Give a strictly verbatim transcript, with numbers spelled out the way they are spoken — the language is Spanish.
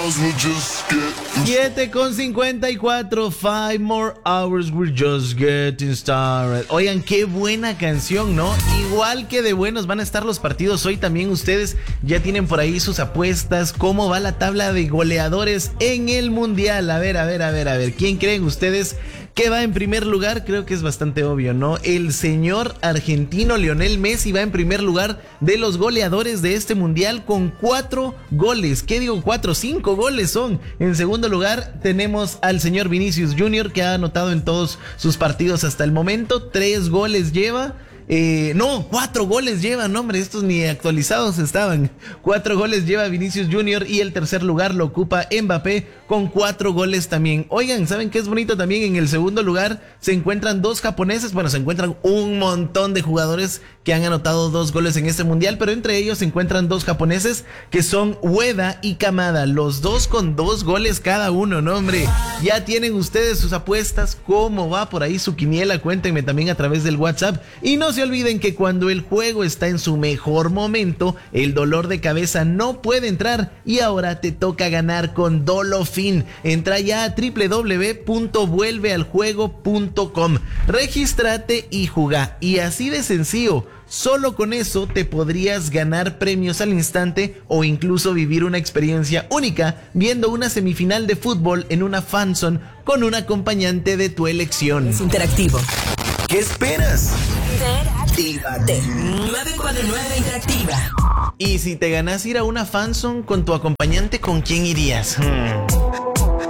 siete con cincuenta y cuatro, Five more hours, we're just getting started. Oigan, qué buena canción, ¿no? Igual que de buenos van a estar los partidos hoy también. Ustedes ya tienen por ahí sus apuestas. ¿Cómo va la tabla de goleadores en el Mundial? A ver, a ver, a ver, a ver. ¿Quién creen ustedes que va en primer lugar? Creo que es bastante obvio, ¿no? El señor argentino Lionel Messi va en primer lugar de los goleadores de este mundial con cuatro goles. ¿Qué digo? Cuatro, cinco goles son. En segundo lugar tenemos al señor Vinicius Junior, que ha anotado en todos sus partidos hasta el momento. Tres goles lleva. Eh, no, cuatro goles llevan, hombre, estos ni actualizados estaban. Cuatro goles lleva Vinicius Junior y el tercer lugar lo ocupa Mbappé con cuatro goles también. Oigan, ¿saben qué es bonito también? En el segundo lugar se encuentran dos japoneses, bueno, se encuentran un montón de jugadores que han anotado dos goles en este mundial, pero entre ellos se encuentran dos japoneses que son Ueda y Kamada, los dos con dos goles cada uno, ¿no, hombre? Ya tienen ustedes sus apuestas, ¿cómo va por ahí su quiniela? Cuéntenme también a través del WhatsApp y no se olviden que cuando el juego está en su mejor momento, el dolor de cabeza no puede entrar y ahora te toca ganar con Dolofin. Entra ya a doble u doble u doble u punto vuelve al juego punto com, regístrate y jugá. Y así de sencillo, solo con eso te podrías ganar premios al instante o incluso vivir una experiencia única viendo una semifinal de fútbol en una fanzone con un acompañante de tu elección. Es interactivo. ¿Qué esperas? Interactívate. nueve cuatro nueve Interactiva. Y si te ganas ir a una fanzone con tu acompañante, ¿con quién irías? Hmm.